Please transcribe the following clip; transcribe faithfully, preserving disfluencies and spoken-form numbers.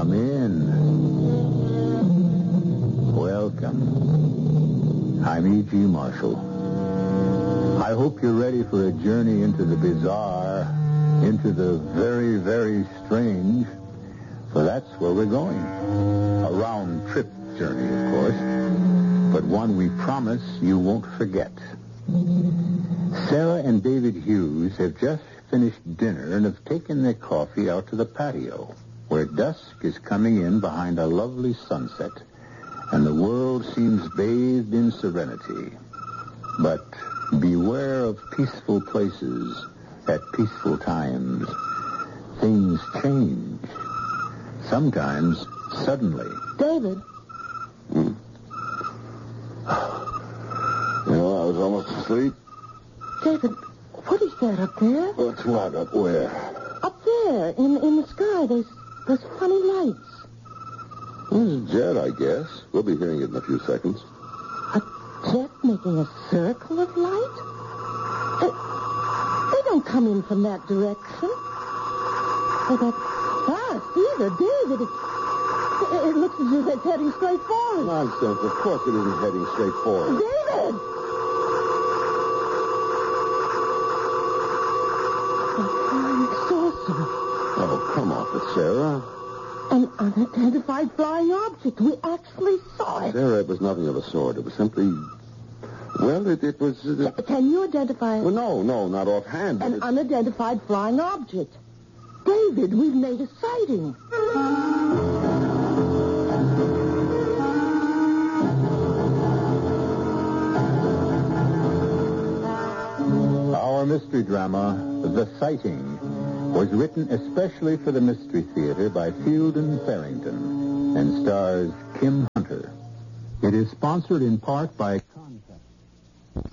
Come in. Welcome. I'm E G. Marshall. I hope you're ready for a journey into the bizarre, into the very, very strange, for that's where we're going. A round-trip journey, of course, but one we promise you won't forget. Sarah and David Hughes have just finished dinner and have taken their coffee out to the patio, where dusk is coming in behind a lovely sunset, and the world seems bathed in serenity. But beware of peaceful places at peaceful times. Things change. Sometimes suddenly. David? Hmm? You know, I was almost asleep. David, what is that up there? What's what? Up where? Up there, in, in the sky, there's, there's funny lights. It's a jet, I guess. We'll be hearing it in a few seconds. A jet making a circle of light? They, they don't come in from that direction. They're that fast either, David. It, it, it looks as if it's heading straight for us. Nonsense. Of course it isn't heading straight for us. David! A flying saucer. Oh, come off it, Sarah. An unidentified flying object. We actually saw it. Sarah, it was nothing of the sort. It was simply... Well, it, it was... Uh, Can you identify it? well, no, no, not offhand. But An it... unidentified flying object. David, we've made a sighting. Our mystery drama, The Sighting, was written especially for the Mystery Theater by Fielden Farrington and stars Kim Hunter. It is sponsored in part by...